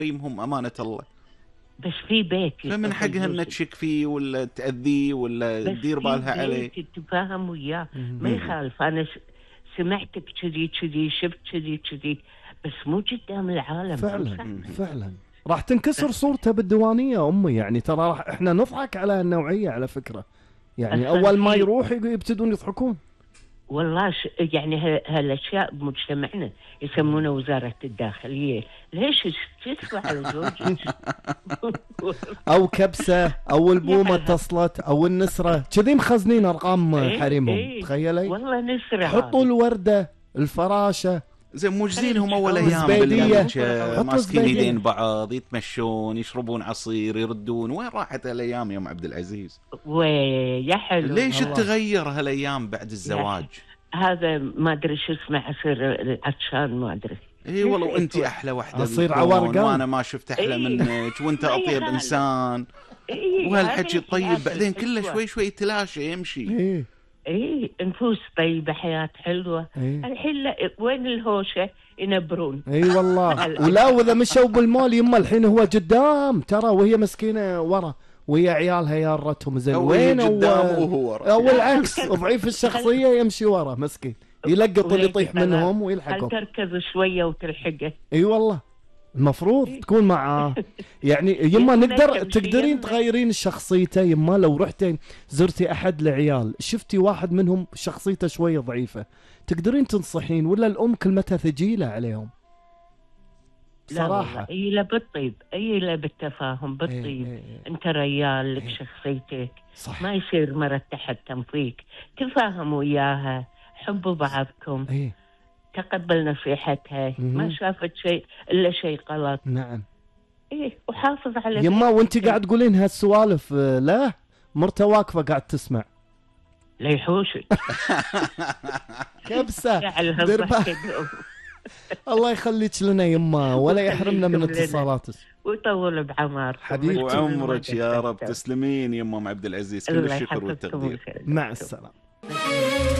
يمهم أمانة الله، بس في بيت فمن حقها ان تشك فيه ولا تأذيه ولا تدير بالها عليه. تتفاهم وياه ما يخالف. انا سمعتك كذي شفت كذي بس مو قدام العالم. فعلا راح تنكسر صورته بالديوانية أمي. يعني ترى احنا نضحك على النوعية على فكرة، يعني أول ما يروح يبتدون يضحكون. والله يعني هالاشياء بمجتمعنا يسمونه وزارة الداخلية. ليش تسوى على زوجك؟ او كبسة او البومة اتصلت او النسرة كذي مخزنين ارقام حريمهم. تخيلي والله نسرة حطوا الوردة الفراشة زي موجزينهم اول ايام بالبيت ماسكين يدين بعض يتمشون يشربون عصير يردون. وين راحت هالايام يا ام عبد العزيز؟ يا حلو ليش تغير هالايام بعد الزواج؟ هذا ما ادري شو اسمه عصير العطشان ما ادري. اي والله انت احلى وحده عصير عورقان وانا ما شفت احلى منك وانت اطيب انسان وهالحكي الطيب بعدين كله شوي تلاشى يمشي. نفوس طيبة حياة حلوة. الحين وين الهوشة ينبرون. والله ولا واذا مشوا بالمول يما الحين هو قدام ترى وهي مسكينة ورا وهي عيالها يارتهم زين وين قدام وهو ورا او العكس ضعيف الشخصية يمشي ورا مسكين يلقط اللي يطيح منهم ويلحقهم. تركز شوية وتلحقه. والله المفروض تكون معاه. يعني يما تقدرين تغيرين شخصيته يما. لو رحتين زرتي احد العيال شفتي واحد منهم شخصيته شوية ضعيفة تقدرين تنصحين ولا الام كلمتها ثقيلة عليهم صراحة؟ لا بالطيب لا بالتفاهم بالطيب. انت ريال لك شخصيتك صح. ما يصير مرة تحكم فيك. تفاهموا وياها حبوا بعضكم. تقبل نصيحتها ما شافت شيء إلا شيء غلط. نعم وحافظ على يما. وانت قاعد تقولين هالسوالف لا مرته واقفة قاعد تسمع لا يحوشك. كبسة الله يخليك لنا يما ولا يحرمنا من اتصالاتك ويطول بعمر حبيبتي وعمرك يا رب. تسلمين يما عبد العزيز. كل الشكر والتقدير. مع السلامة.